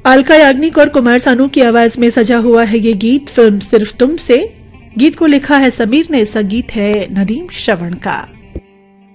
अलका याग्निक और कुमार सानू की आवाज में सजा हुआ है ये गीत फिल्म सिर्फ तुम से। गीत को लिखा है समीर ने, संगीत है नदीम श्रवण का।